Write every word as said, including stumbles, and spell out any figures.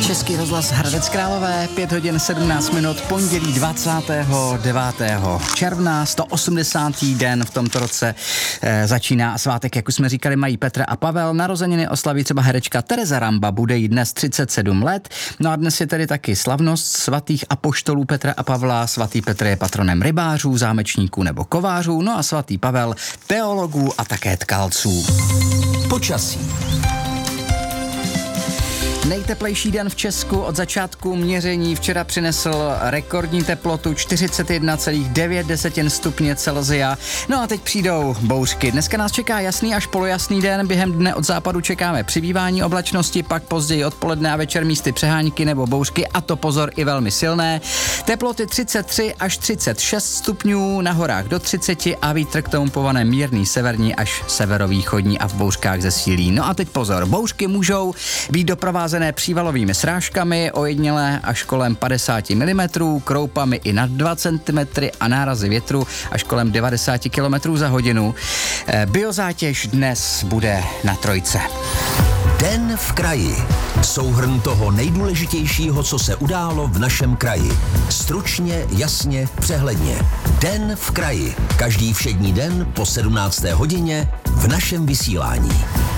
Český rozhlas Hradec Králové, pět hodin sedmnáct minut, pondělí dvacátého devátého června, sto osmdesátý den v tomto roce e, začíná svátek, jak už jsme říkali, mají Petr a Pavel, narozeniny oslaví třeba herečka Tereza Ramba, bude jí dnes třicet sedm let, no a dnes je tedy taky slavnost svatých apoštolů Petra a Pavla, svatý Petr je patronem rybářů, zámečníků nebo kovářů, no a svatý Pavel teologů a také tkalců. Počasí. Nejteplejší den v Česku od začátku měření včera přinesl rekordní teplotu čtyřicet jedna celá devět stupně Celsia. No a teď přijdou bouřky. Dneska nás čeká jasný až polojasný den, během dne od západu čekáme přibývání oblačnosti, pak později odpoledne a večer místy přehánky nebo bouřky, a to pozor i velmi silné. Teploty třicet tři až třicet šest stupňů, na horách do třicet a vítr k tomu povane mírný severní až severovýchodní a v bouřkách zesílí. No a teď pozor, bouřky můžou být doprovázené přívalovými srážkami, ojedinělé až kolem padesát milimetrů, kroupami i nad dva centimetry a nárazy větru až kolem devadesát kilometrů za hodinu. Biozátěž dnes bude na trojce. Den v kraji. Souhrn toho nejdůležitějšího, co se událo v našem kraji. Stručně, jasně, přehledně. Den v kraji. Každý všední den po sedmnácté hodině v našem vysílání.